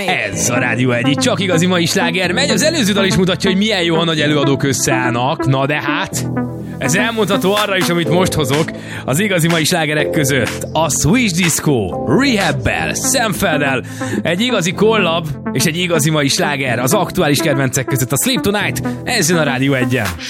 Ez a Rádió 1, itt csak igazi mai sláger megy. Az előző dal is mutatja, hogy milyen jó, a nagy előadók összeállnak. Na de hát, ez elmondható arra is, amit most hozok. Az igazi mai slágerek között a Swish Disco, Rehab-bel, Sam Felddel, egy igazi collab és egy igazi mai sláger az aktuális kedvencek között, a Sleep Tonight. Ez jön a Rádió 1-en.